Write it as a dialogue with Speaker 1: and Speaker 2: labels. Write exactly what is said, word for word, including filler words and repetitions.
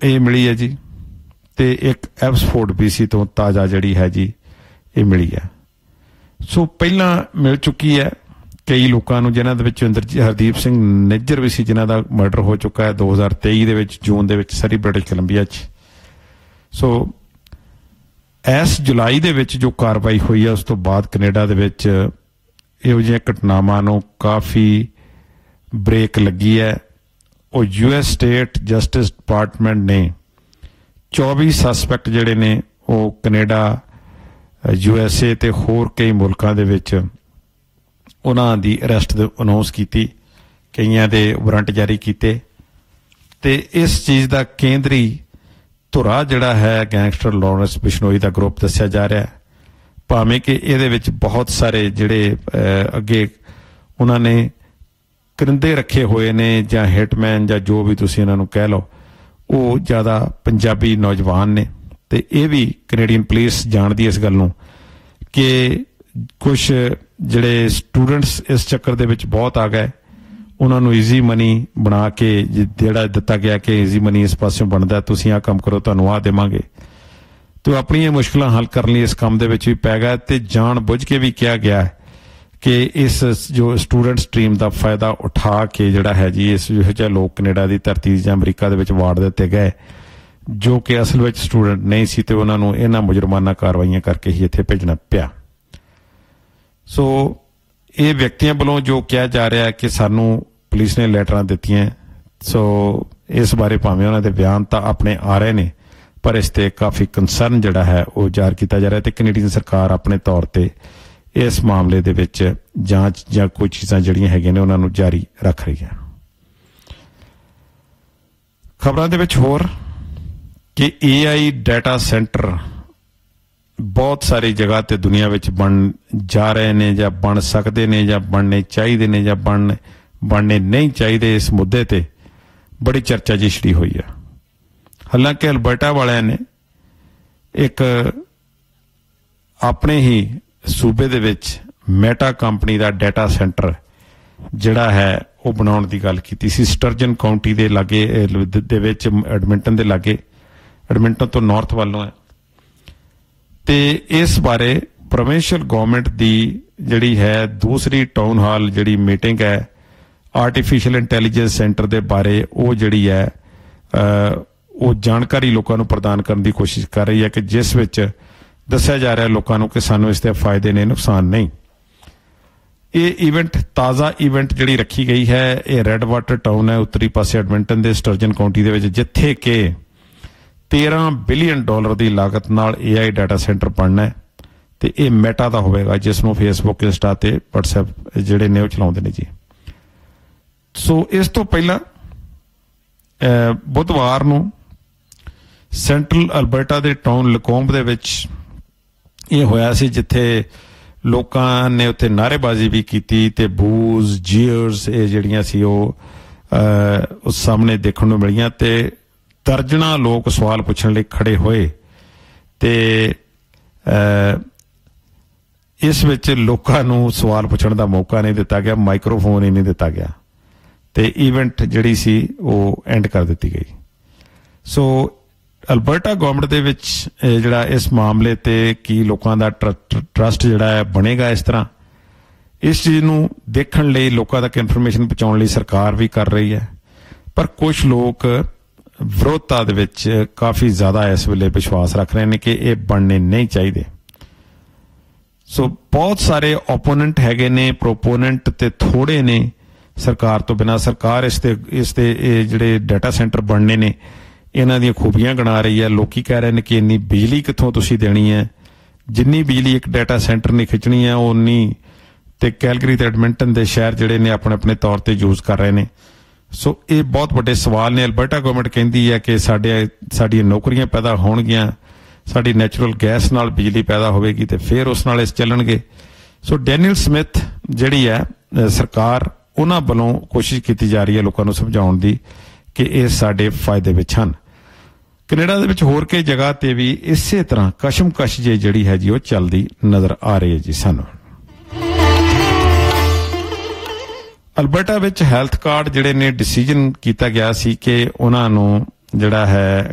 Speaker 1: ਇਹ ਮਿਲੀ ਹੈ ਜੀ, ਤੇ ਇੱਕ ਐਬਸਫੋਰਡ ਬੀਸੀ ਤੋਂ ਤਾਜ਼ਾ ਜਿਹੜੀ ਹੈ ਜੀ ਇਹ ਮਿਲੀ ਹੈ। ਸੋ ਪਹਿਲਾਂ ਮਿਲ ਚੁੱਕੀ ਹੈ ਕਈ ਲੋਕਾਂ ਨੂੰ, ਜਿਨ੍ਹਾਂ ਦੇ ਵਿੱਚ ਇੰਦਰ ਹਰਦੀਪ ਸਿੰਘ ਨਿੱਜਰ ਵੀ ਸੀ, ਜਿਨ੍ਹਾਂ ਦਾ ਮਰਡਰ ਹੋ ਚੁੱਕਾ ਹੈ ਦੋ ਹਜ਼ਾਰ ਤੇਈ ਦੇ ਵਿੱਚ ਜੂਨ ਦੇ ਵਿੱਚ ਸਰੀ ਬ੍ਰਿਟਿਸ਼ ਕੋਲੰਬੀਆ 'ਚ। ਸੋ ਇਸ ਜੁਲਾਈ ਦੇ ਵਿੱਚ ਜੋ ਕਾਰਵਾਈ ਹੋਈ ਹੈ ਉਸ ਤੋਂ ਬਾਅਦ ਕੈਨੇਡਾ ਦੇ ਵਿੱਚ ਇਹੋ ਜਿਹੀਆਂ ਘਟਨਾਵਾਂ ਨੂੰ ਕਾਫੀ ਬ੍ਰੇਕ ਲੱਗੀ ਹੈ। ਉਹ U S state justice department ਨੇ ਚੌਵੀ ਸਸਪੈਕਟ ਜਿਹੜੇ ਨੇ ਉਹ ਕੈਨੇਡਾ, ਯੂ ਐਸ ਏ ਤੇ ਹੋਰ ਕਈ ਮੁਲਕਾਂ ਦੇ ਵਿੱਚ ਉਹਨਾਂ ਦੀ ਅਰੈਸਟ ਅਨਾਊਂਸ ਕੀਤੀ, ਕਈਆਂ ਦੇ ਵਾਰੰਟ ਜਾਰੀ ਕੀਤੇ। ਤੇ ਇਸ ਚੀਜ਼ ਦਾ ਕੇਂਦਰੀ ਧੁਰਾ ਜਿਹੜਾ ਹੈ ਗੈਂਗਸਟਰ ਲਾਰੈਂਸ ਬਿਸ਼ਨੋਈ ਦਾ ਗਰੁੱਪ ਦੱਸਿਆ ਜਾ ਰਿਹਾ, ਭਾਵੇਂ ਕਿ ਇਹਦੇ ਵਿੱਚ ਬਹੁਤ ਸਾਰੇ ਜਿਹੜੇ ਅੱਗੇ ਉਹਨਾਂ ਨੇ ਕਰਿੰਦੇ ਰੱਖੇ ਹੋਏ ਨੇ ਜਾਂ ਹਿਟਮੈਨ ਜਾਂ ਜੋ ਵੀ ਤੁਸੀਂ ਇਹਨਾਂ ਨੂੰ ਕਹਿ ਲਓ, ਉਹ ਜ਼ਿਆਦਾ ਪੰਜਾਬੀ ਨੌਜਵਾਨ ਨੇ। ਤੇ ਇਹ ਵੀ ਕੈਨੇਡੀਅਨ ਪੁਲਿਸ ਜਾਣਦੀ ਇਸ ਗੱਲ ਨੂੰ ਕਿ ਕੁਛ ਜਿਹੜੇ ਸਟੂਡੈਂਟਸ ਇਸ ਚੱਕਰ ਦੇ ਵਿੱਚ ਬਹੁਤ ਆ ਗਏ, ਉਹਨਾਂ ਨੂੰ ਈਜ਼ੀ ਮਨੀ ਬਣਾ ਕੇ ਜਿਹੜਾ ਦਿੱਤਾ ਗਿਆ ਕਿ ਈਜ਼ੀ ਮਨੀ ਇਸ ਪਾਸਿਓਂ ਬਣਦਾ, ਤੁਸੀਂ ਆਹ ਕੰਮ ਕਰੋ ਤੁਹਾਨੂੰ ਆਹ ਦੇਵਾਂਗੇ, ਤੇ ਉਹ ਆਪਣੀਆਂ ਮੁਸ਼ਕਿਲਾਂ ਹੱਲ ਕਰਨ ਲਈ ਇਸ ਕੰਮ ਦੇ ਵਿੱਚ ਵੀ ਪੈ ਗਿਆ। ਤੇ ਜਾਣ ਬੁੱਝ ਕੇ ਵੀ ਕਿਹਾ ਗਿਆ ਕਿ ਇਸ ਜੋ ਸਟੂਡੈਂਟ ਸਟਰੀਮ ਦਾ ਫਾਇਦਾ ਉਠਾ ਕੇ ਜਿਹੜਾ ਹੈ ਜੀ ਇਸ ਇਹੋ ਜਿਹੇ ਲੋਕ ਕੈਨੇਡਾ ਦੀ ਧਰਤੀ ਜਾਂ ਅਮਰੀਕਾ ਦੇ ਵਿੱਚ ਵਾੜ ਦਿੱਤੇ ਗਏ ਜੋ ਕਿ ਅਸਲ ਵਿੱਚ ਸਟੂਡੈਂਟ ਨਹੀਂ ਸੀ, ਤੇ ਉਹਨਾਂ ਨੂੰ ਇਹਨਾਂ ਮੁਜਰਮਾਨਾ ਕਾਰਵਾਈਆਂ ਕਰਕੇ ਹੀ ਇੱਥੇ ਭੇਜਣਾ ਪਿਆ। ਸੋ ਇਹ ਵਿਅਕਤੀਆਂ ਵੱਲੋਂ ਜੋ ਕਿਹਾ ਜਾ ਰਿਹਾ ਕਿ ਸਾਨੂੰ ਪੁਲਿਸ ਨੇ ਲੈਟਰਾਂ ਦਿੱਤੀਆਂ, ਸੋ ਇਸ ਬਾਰੇ ਭਾਵੇਂ ਉਹਨਾਂ ਦੇ ਬਿਆਨ ਤਾਂ ਆਪਣੇ ਆ ਰਹੇ ਨੇ, ਪਰ ਇਸ ਤੇ ਕਾਫੀ ਕੰਸਰਨ ਜਿਹੜਾ ਹੈ ਉਹ ਜ਼ਾਹਰ ਕੀਤਾ ਜਾ ਰਿਹਾ। ਤੇ ਕੈਨੇਡੀਅਨ ਸਰਕਾਰ ਆਪਣੇ ਤੌਰ ਤੇ ਇਸ ਮਾਮਲੇ ਦੇ ਵਿੱਚ ਜਾਂਚ ਜਾਂ ਕੋਈ ਚੀਜ਼ਾਂ ਜਿਹੜੀਆਂ ਹੈਗੀਆਂ ਨੇ ਉਹਨਾਂ ਨੂੰ ਜਾਰੀ ਰੱਖ ਰਹੀ ਹੈ। ਖਬਰਾਂ ਦੇ ਵਿੱਚ ਹੋਰ ਕਿ ਏ ਆਈ ਡਾਟਾ ਸੈਂਟਰ ਬਹੁਤ ਸਾਰੀ ਜਗ੍ਹਾ ਤੇ ਦੁਨੀਆ ਵਿੱਚ ਬਣ ਜਾ ਰਹੇ ਨੇ ਜਾਂ ਬਣ ਸਕਦੇ ਨੇ ਜਾਂ ਬਣਨੇ ਚਾਹੀਦੇ ਨੇ ਜਾਂ ਬਣ ਬਣਨੇ ਨਹੀਂ ਚਾਹੀਦੇ, ਇਸ ਮੁੱਦੇ ਤੇ ਬੜੀ ਚਰਚਾ ਜੀ ਛਿੜੀ ਹੋਈ ਹੈ। ਹਾਲਾਂਕਿ ਅਲਬਰਟਾ ਵਾਲਿਆਂ ਨੇ ਇੱਕ ਆਪਣੇ ਹੀ ਸੂਬੇ ਦੇ ਵਿੱਚ ਮੈਟਾ ਕੰਪਨੀ ਦਾ ਡਾਟਾ ਸੈਂਟਰ ਜਿਹੜਾ ਹੈ ਉਹ ਬਣਾਉਣ ਦੀ ਗੱਲ ਕੀਤੀ ਸੀ, ਸਟਰਜਨ ਕਾਉਂਟੀ ਦੇ ਲਾਗੇ ਦੇ ਵਿੱਚ, ਐਡਮਿੰਟਨ ਦੇ ਲਾਗੇ, ਐਡਮਿੰਟਨ ਤੋਂ ਨਾਰਥ ਵੱਲੋਂ ਹੈ। ਤੇ ਇਸ ਬਾਰੇ ਪ੍ਰੋਵਿੰਸ਼ੀਅਲ ਗਵਰਨਮੈਂਟ ਦੀ ਜਿਹੜੀ ਹੈ ਦੂਸਰੀ ਟਾਊਨ ਹਾਲ ਜਿਹੜੀ ਮੀਟਿੰਗ ਹੈ ਆਰਟੀਫਿਸ਼ੀਅਲ ਇੰਟੈਲੀਜੈਂਸ ਸੈਂਟਰ ਦੇ ਬਾਰੇ, ਉਹ ਜਿਹੜੀ ਹੈ ਉਹ ਜਾਣਕਾਰੀ ਲੋਕਾਂ ਨੂੰ ਪ੍ਰਦਾਨ ਕਰਨ ਦੀ ਕੋਸ਼ਿਸ਼ ਕਰ ਰਹੀ ਹੈ ਕਿ ਜਿਸ ਵਿੱਚ ਦੱਸਿਆ ਜਾ ਰਿਹਾ ਲੋਕਾਂ ਨੂੰ ਕਿ ਸਾਨੂੰ ਇਸ ਦੇ ਫਾਇਦੇ ਨੇ, ਨੁਕਸਾਨ ਨਹੀਂ। ਇਹ ਇਵੈਂਟ ਤਾਜ਼ਾ ਇਵੈਂਟ ਜਿਹੜੀ ਰੱਖੀ ਗਈ ਹੈ ਇਹ ਰੈੱਡ ਵਾਟਰ ਟਾਊਨ ਹੈ ਉੱਤਰੀ ਪਾਸੇ ਐਡਮਿੰਟਨ ਦੇ ਸਟਰਜਨ ਕਾਉਂਟੀ ਦੇ ਵਿੱਚ, ਜਿੱਥੇ ਕਿ ਤੇਰਾਂ ਬਿਲੀਅਨ ਡਾਲਰ ਦੀ ਲਾਗਤ ਨਾਲ ਏ ਆਈ ਡਾਟਾ ਸੈਂਟਰ ਬਣਨਾ ਹੈ। ਤੇ ਇਹ ਮੈਟਾ ਦਾ ਹੋਵੇਗਾ ਜਿਸ ਨੂੰ ਫੇਸਬੁੱਕ, ਇੰਸਟਾ ਤੇ ਵਟਸਐਪ ਜਿਹੜੇ ਨੇ ਉਹ ਚਲਾਉਂਦੇ ਨੇ ਜੀ। ਸੋ ਇਸ ਤੋਂ ਪਹਿਲਾਂ ਬੁੱਧਵਾਰ ਨੂੰ ਸੈਂਟਰਲ ਅਲਬਰਟਾ ਦੇ ਟਾਊਨ ਲਕੋਂਬ ਦੇ ਵਿੱਚ ਇਹ ਹੋਇਆ ਸੀ, ਜਿੱਥੇ ਲੋਕਾਂ ਨੇ ਉੱਥੇ ਨਾਅਰੇਬਾਜ਼ੀ ਵੀ ਕੀਤੀ ਤੇ ਬੂਜ਼, ਜੀਅਰਸ ਇਹ ਜਿਹੜੀਆਂ ਸੀ ਉਹ ਉਸ ਸਾਹਮਣੇ ਦੇਖਣ ਨੂੰ ਮਿਲੀਆਂ। ਤੇ ਦਰਜਨਾਂ ਲੋਕ ਸਵਾਲ ਪੁੱਛਣ ਲਈ ਖੜੇ ਹੋਏ ਤੇ ਇਸ ਵਿੱਚ ਲੋਕਾਂ ਨੂੰ ਸਵਾਲ ਪੁੱਛਣ ਦਾ ਮੌਕਾ ਨਹੀਂ ਦਿੱਤਾ ਗਿਆ, ਮਾਈਕਰੋਫੋਨ ਹੀ ਨਹੀਂ ਦਿੱਤਾ ਗਿਆ ਤੇ ਇਵੈਂਟ ਜਿਹੜੀ ਸੀ ਉਹ ਐਂਡ ਕਰ ਦਿੱਤੀ ਗਈ। ਸੋ ਅਲਬਰਟਾ ਗਵਰਨਮੈਂਟ ਦੇ ਵਿੱਚ ਜਿਹੜਾ ਇਸ ਮਾਮਲੇ ਤੇ ਕੀ ਲੋਕਾਂ ਦਾ ਟਰਸਟ ਜਿਹੜਾ ਹੈ ਬਣੇਗਾ, ਇਸ ਤਰ੍ਹਾਂ ਇਸ ਚੀਜ਼ ਨੂੰ ਦੇਖਣ ਲਈ ਲੋਕਾਂ ਤੱਕ ਇਨਫੋਰਮੇਸ਼ਨ ਪਹੁੰਚਾਉਣ ਲਈ ਸਰਕਾਰ ਵੀ ਕਰ ਰਹੀ ਹੈ। ਪਰ ਕੁਝ ਲੋਕ ਵਿਰੋਧਤਾ ਦੇ ਵਿੱਚ ਕਾਫੀ ਜ਼ਿਆਦਾ ਇਸ ਵੇਲੇ ਵਿਸ਼ਵਾਸ ਰੱਖ ਰਹੇ ਨੇ ਕਿ ਇਹ ਬਣਨੇ ਨਹੀਂ ਚਾਹੀਦੇ। ਸੋ ਬਹੁਤ ਸਾਰੇ ਓਪੋਨੈਂਟ ਹੈਗੇ ਨੇ, ਪ੍ਰੋਪੋਨੈਂਟ ਤੇ ਥੋੜੇ ਨੇ ਸਰਕਾਰ ਤੋਂ ਬਿਨਾਂ। ਸਰਕਾਰ ਇਸ ਤੇ ਇਸ ਤੇ ਇਹ ਜਿਹੜੇ ਡਾਟਾ ਸੈਂਟਰ ਬਣਨੇ ਨੇ ਇਹਨਾਂ ਦੀਆਂ ਖੂਬੀਆਂ ਗਿਣਾ ਰਹੀ ਹੈ। ਲੋਕੀ ਕਹਿ ਰਹੇ ਨੇ ਕਿ ਇੰਨੀ ਬਿਜਲੀ ਕਿੱਥੋਂ ਤੁਸੀਂ ਦੇਣੀ ਹੈ, ਜਿੰਨੀ ਬਿਜਲੀ ਇੱਕ ਡਾਟਾ ਸੈਂਟਰ ਨੇ ਖਿੱਚਣੀ ਹੈ ਉਨੀ ਤੇ ਕੈਲਗਰੀ ਤੇ ਐਡਮਿੰਟਨ ਦੇ ਸ਼ਹਿਰ ਜਿਹੜੇ ਨੇ ਆਪਣੇ ਆਪਣੇ ਤੌਰ ਤੇ ਯੂਜ਼ ਕਰ ਰਹੇ ਨੇ। ਸੋ ਇਹ ਬਹੁਤ ਵੱਡੇ ਸਵਾਲ ਨੇ। ਅਲਬਰਟਾ ਗਵਰਨਮੈਂਟ ਕਹਿੰਦੀ ਹੈ ਕਿ ਸਾਡੇ ਸਾਡੀਆਂ ਨੌਕਰੀਆਂ ਪੈਦਾ ਹੋਣਗੀਆਂ, ਸਾਡੀ ਨੈਚੁਰਲ ਗੈਸ ਨਾਲ ਬਿਜਲੀ ਪੈਦਾ ਹੋਵੇਗੀ ਤੇ ਫਿਰ ਉਸ ਨਾਲ ਇਸ ਚੱਲਣਗੇ। ਸੋ ਡੈਨੀਅਲ ਸਮਿਥ ਜਿਹੜੀ ਹੈ ਸਰਕਾਰ, ਉਹਨਾਂ ਵੱਲੋਂ ਕੋਸ਼ਿਸ਼ ਕੀਤੀ ਜਾ ਰਹੀ ਹੈ ਲੋਕਾਂ ਨੂੰ ਸਮਝਾਉਣ ਦੀ ਕਿ ਇਹ ਸਾਡੇ ਫਾਇਦੇ ਵਿੱਚ ਹਨ। ਕੈਨੇਡਾ ਦੇ ਵਿੱਚ ਹੋਰ ਕਈ ਜਗ੍ਹਾ ਤੇ ਵੀ ਇਸੇ ਤਰ੍ਹਾਂ ਕਸ਼ਮਕਸ਼ ਜੇ ਜਿਹੜੀ ਹੈ ਜੀ ਉਹ ਚੱਲਦੀ ਨਜ਼ਰ ਆ ਰਹੀ ਹੈ ਜੀ ਸਾਨੂੰ। ਅਲਬਰਟਾ ਵਿੱਚ ਹੈਲਥ ਕਾਰਡ ਜਿਹੜੇ ਨੇ ਡਿਸੀਜਨ ਕੀਤਾ ਗਿਆ ਸੀ ਕਿ ਉਹਨਾਂ ਨੂੰ ਜਿਹੜਾ ਹੈ